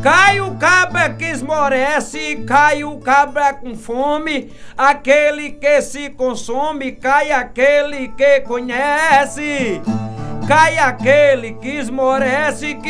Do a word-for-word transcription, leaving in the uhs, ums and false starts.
Cai o cabra que esmorece, cai o cabra com fome, aquele que se consome, cai aquele que conhece. Cai aquele que esmorece, que